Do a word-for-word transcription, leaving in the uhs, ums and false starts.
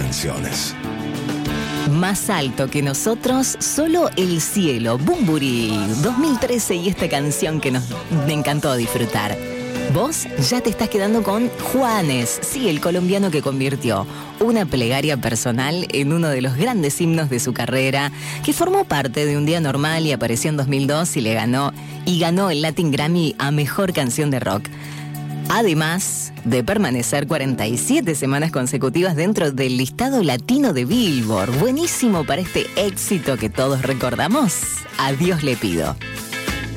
dimensiones. Más alto que nosotros, solo el cielo. Bunbury, dos mil trece, y esta canción que nos encantó disfrutar. Vos ya te estás quedando con Juanes, sí, el colombiano que convirtió una plegaria personal en uno de los grandes himnos de su carrera, que formó parte de Un Día Normal y apareció en dos mil dos y le ganó y ganó el Latin Grammy a Mejor Canción de Rock. Además de permanecer cuarenta y siete semanas consecutivas dentro del listado latino de Billboard. Buenísimo para este éxito que todos recordamos. A Dios le pido.